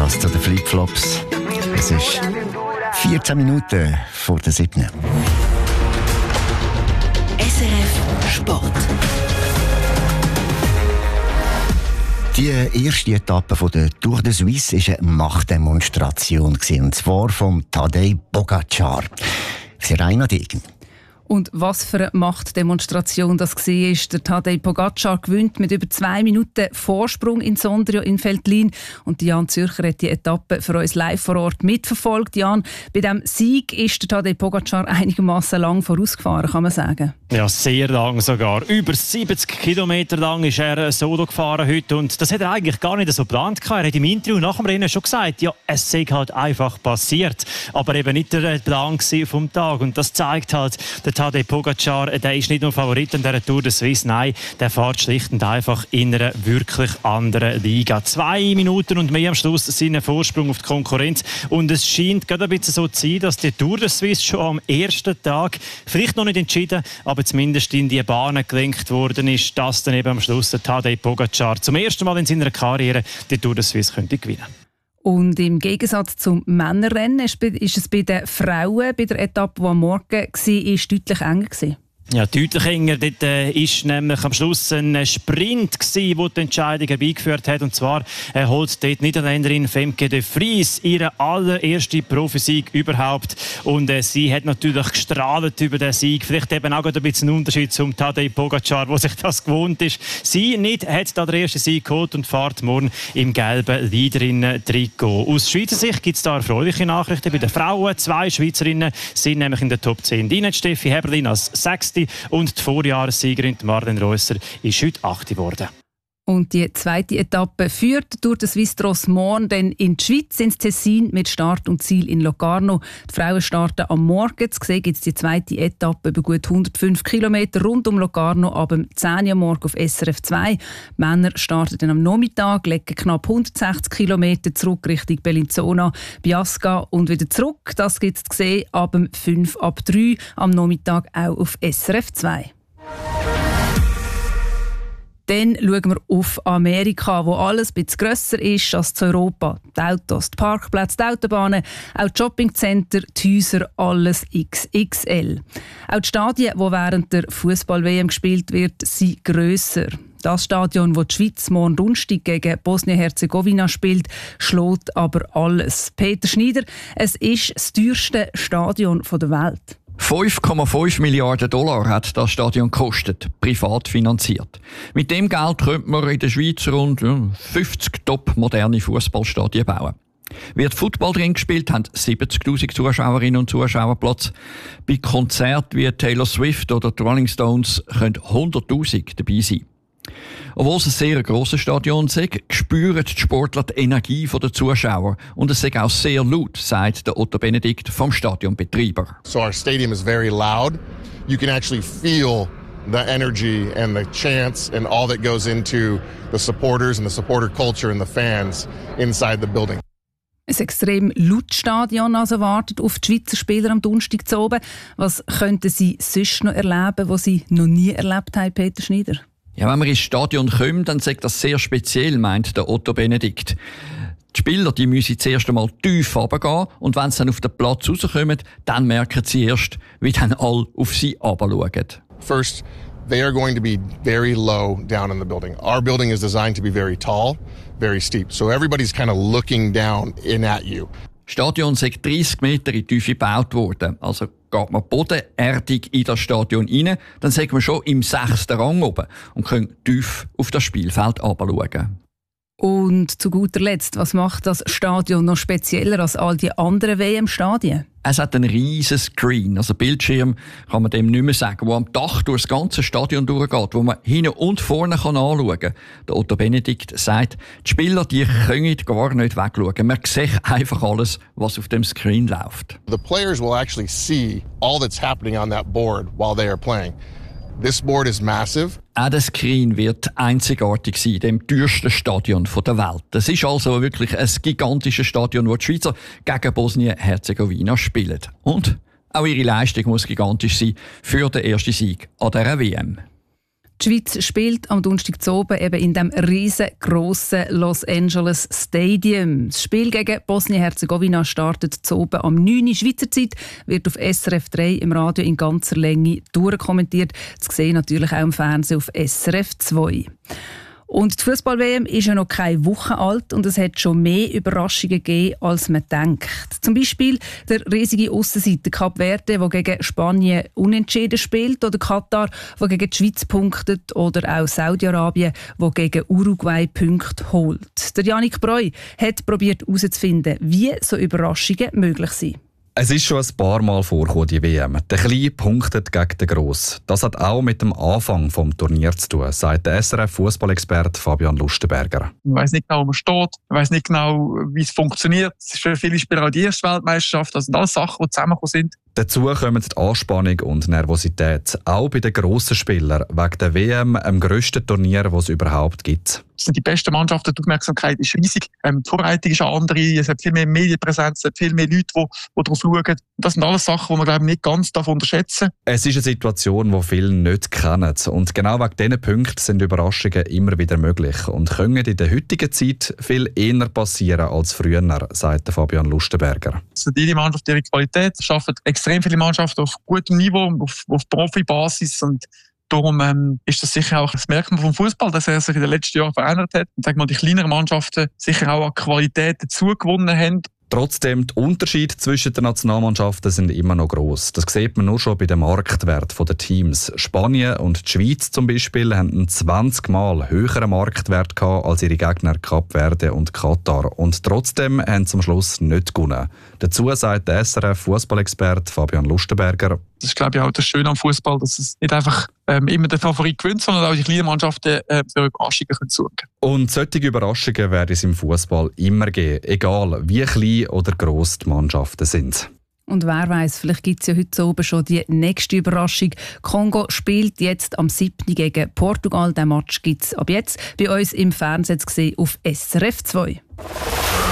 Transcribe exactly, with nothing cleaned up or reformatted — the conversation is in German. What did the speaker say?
Das zu den Flipflops. Es ist vierzehn Minuten vor der siebten. S R F Sport. Die erste Etappe von der Tour de Suisse war eine Machtdemonstration, und zwar von Tadej Pogačar. Verena Degen. Und was für eine Machtdemonstration das war, ist. Der Tadej Pogačar gewinnt mit über zwei Minuten Vorsprung in Sondrio in Veltlin. Und Jan Zürcher hat die Etappe für uns live vor Ort mitverfolgt. Jan, bei diesem Sieg ist der Tadej Pogačar einigermaßen lang vorausgefahren, kann man sagen. Ja, sehr lang sogar. Über siebzig Kilometer lang ist er solo gefahren heute. Und das hat er eigentlich gar nicht so geplant. Er hat im Interview nach dem Rennen schon gesagt, ja, es sei halt einfach passiert. Aber eben nicht der Plan vom Tag. Und das zeigt halt, der Tadej Pogačar, der ist nicht nur Favorit in dieser Tour de Suisse, nein, der fährt schlicht und einfach in einer wirklich anderen Liga. Zwei Minuten und mehr am Schluss seinen Vorsprung auf die Konkurrenz. Und es scheint gerade ein bisschen so zu sein, dass die Tour de Suisse schon am ersten Tag, vielleicht noch nicht entschieden, aber zumindest in die Bahnen gelenkt worden ist, dass dann eben am Schluss der Tadej Pogačar zum ersten Mal in seiner Karriere die Tour de Suisse könnte gewinnen. Und im Gegensatz zum Männerrennen ist es bei den Frauen bei der Etappe, die am Morgen war, deutlich enger gewesen. Ja, deutlich enger. Dort äh, ist nämlich am Schluss ein Sprint gewesen, der die Entscheidung herbeigeführt hat. Und zwar äh, holt dort die Niederländerin Femke de Vries ihren allerersten Profisieg überhaupt. Und äh, sie hat natürlich gestrahlt über den Sieg. Vielleicht eben auch ein bisschen ein Unterschied zum Tadej Pogačar, der sich das gewohnt ist. Sie nicht hat da den ersten Sieg geholt und fährt morgen im gelben Leaderinnen-Trikot. Aus Schweizer Sicht gibt es da erfreuliche Nachrichten bei den Frauen. Zwei Schweizerinnen sind nämlich in der Top zehn. Die Steffi Heberlin als Sechste und die Vorjahressiegerin Marlene Reusser ist heute Achte geworden. Und die zweite Etappe führt durch den Swiss Tross morgen dann in die Schweiz, ins Tessin, mit Start und Ziel in Locarno. Die Frauen starten am Morgen. Zu sehen gibt es die zweite Etappe über gut hundertfünf Kilometer rund um Locarno ab dem zehn Uhr morgen auf S R F zwei. Die Männer starten dann am Nachmittag, legen knapp hundertsechzig Kilometer zurück Richtung Bellinzona, Biasca und wieder zurück. Das gibt es zu sehen ab dem fünf ab drei am Nachmittag auch auf S R F zwei. Dann schauen wir auf Amerika, wo alles ein bisschen grösser ist als in Europa. Die Autos, die Parkplätze, die Autobahnen, auch die Shoppingcenter, die Häuser, alles X X L. Auch die Stadien, die während der Fußball-W M gespielt wird, sind grösser. Das Stadion, das die Schweiz morgen Donnerstag gegen Bosnien-Herzegowina spielt, schlägt aber alles. Peter Schneider, es ist das teuerste Stadion der Welt. fünf Komma fünf Milliarden Dollar hat das Stadion gekostet, privat finanziert. Mit dem Geld könnte man in der Schweiz rund fünfzig top moderne Fußballstadien bauen. Wird Football drin gespielt, haben siebzigtausend Zuschauerinnen und Zuschauer Platz. Bei Konzerten wie Taylor Swift oder die Rolling Stones können hunderttausend dabei sein. Obwohl es ein sehr grosses Stadion ist, spüren die Sportler die Energie der Zuschauer. Und es ist auch sehr laut, sagt der Otto Benedikt vom Stadionbetreiber. So our stadium is very loud. You can actually feel the energy and the chants and all that goes into the supporters and the supporter culture and the fans inside the building. Ein extrem lautes Stadion also wartet auf die Schweizer Spieler am Donnerstag zu oben. Was könnten sie sonst noch erleben, was sie noch nie erlebt haben, Peter Schneider? Ja, wenn man ins Stadion kommt, dann sagt das sehr speziell, meint der Otto Benedikt. Die Spieler die müssen zuerst einmal tief runtergehen und wenn sie dann auf den Platz rauskommen, dann merken sie erst, wie dann alle auf sie runterschauen. First, they are going to be very low down in the building. Our building is designed to be very tall, very steep. So everybody's kind of looking down in at you. Das Stadion ist dreissig Meter in die Tiefe gebaut worden. Also geht man bodenerdig in das Stadion rein, dann sind wir schon im sechsten Rang oben und können tief auf das Spielfeld herabschauen. Und zu guter Letzt, was macht das Stadion noch spezieller als all die anderen W M-Stadien? Es hat einen riesen Screen, also Bildschirm kann man dem nicht mehr sagen, der am Dach durch das ganze Stadion durchgeht, wo man hinten und vorne kann anschauen kann. Der Otto Benedikt sagt, die Spieler die können gar nicht wegschauen. Man sieht einfach alles, was auf dem Screen läuft. The players will actually see all that's happening on that board while they are playing. This board is massive. Auch der Screen wird einzigartig sein, in dem teuersten Stadion der Welt. Es ist also wirklich ein gigantisches Stadion, wo die Schweizer gegen Bosnien-Herzegowina spielen. Und auch ihre Leistung muss gigantisch sein für den ersten Sieg an dieser W M. Die Schweiz spielt am Donnerstag zu oben eben in dem riesengroßen Los Angeles Stadium. Das Spiel gegen Bosnien-Herzegowina startet zu oben am neun Uhr Schweizer Zeit, wird auf S R F drei im Radio in ganzer Länge durchkommentiert. Zu sehen natürlich auch im Fernsehen auf S R F zwei. Und die Fußball-W M ist ja noch keine Woche alt und es hat schon mehr Überraschungen gegeben, als man denkt. Zum Beispiel der riesige Aussenseiter Kap Verde, der gegen Spanien unentschieden spielt, oder Katar, der gegen die Schweiz punktet, oder auch Saudi-Arabien, der gegen Uruguay Punkte holt. Der Yannick Breu hat probiert herauszufinden, wie so Überraschungen möglich sind. Es ist schon ein paar Mal vorgekommen, die W M. Der Kleine punktet gegen den Grossen. Das hat auch mit dem Anfang des Turniers zu tun, sagt der S R F-Fußballexperte Fabian Lustenberger. Man weiss nicht genau, wo man steht. Man weiss nicht genau, wie es funktioniert. Es ist für viele Spieler auch die erste Weltmeisterschaft. Das sind alles Sachen, die zusammengekommen sind. Dazu kommen die Anspannung und Nervosität, auch bei den grossen Spielern, wegen der W M, dem grössten Turnier, das es überhaupt gibt. Das sind die besten Mannschaften, die Aufmerksamkeit ist riesig. Ähm, die Vorbereitung ist eine andere, es hat viel mehr Medienpräsenz, es hat viel mehr Leute, die, die darauf schauen. Das sind alles Sachen, die man glaube ich, nicht ganz unterschätzen darf. Es ist eine Situation, die viele nicht kennen. Und genau wegen diesen Punkten sind Überraschungen immer wieder möglich und können in der heutigen Zeit viel eher passieren als früher, sagt Fabian Lustenberger. Es sind jede Mannschaft ihre Qualität, es schaffen extrem viele Mannschaften auf gutem Niveau, auf, auf Profibasis, und darum ähm, ist das sicher auch das Merkmal vom Fußball, dass er sich in den letzten Jahren verändert hat. Und sag mal, die kleineren Mannschaften sicher auch an Qualität dazu gewonnen haben. Trotzdem, die Unterschiede zwischen den Nationalmannschaften sind immer noch gross. Das sieht man nur schon bei den Marktwerten der Teams. Spanien und die Schweiz zum Beispiel haben einen zwanzig Mal höheren Marktwert gehabt als ihre Gegner Kap Verde und Katar. Und trotzdem haben sie am Schluss nicht gewonnen. Dazu sagt der S R F-Fußballexperte Fabian Lustenberger: Das ist, glaube ich, auch das Schöne am Fußball, dass es nicht einfach ähm, immer der Favorit gewinnt, sondern auch die kleinen Mannschaften äh, für Überraschungen können sorgen. Und solche Überraschungen werden es im Fußball immer geben, egal wie klein oder gross die Mannschaften sind. Und wer weiss, vielleicht gibt es ja heute oben schon die nächste Überraschung. Kongo spielt jetzt am siebten gegen Portugal. Den Match gibt es ab jetzt bei uns im Fernsehen zu sehen auf S R F zwei.